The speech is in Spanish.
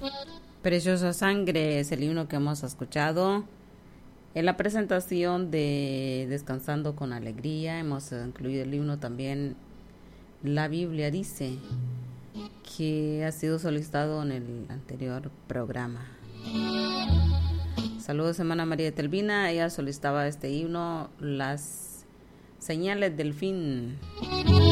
Preciosa Sangre es el himno que hemos escuchado. En la presentación de Descansando con Alegría hemos incluido el himno también. La Biblia dice que ha sido solicitado en el anterior programa. Saludos, hermana María Telvina. Ella solicitaba este himno, Las Señales del Fin.